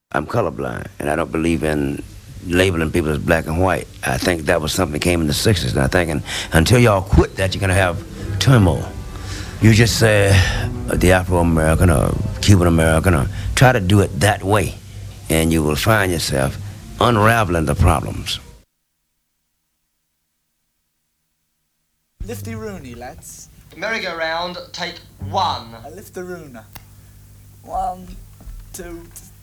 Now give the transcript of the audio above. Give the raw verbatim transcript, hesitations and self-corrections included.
I'm colorblind, and I don't believe in labeling people as black and white. I think that was something that came in the sixties, and I think and until y'all quit that, you're going to have turmoil. You just say uh, the Afro-American or Cuban-American, or try to do it that way, and you will find yourself unraveling the problems. Lift the Rooney, lads. Merry-go-round, take one. I lift the Rooney. One, two,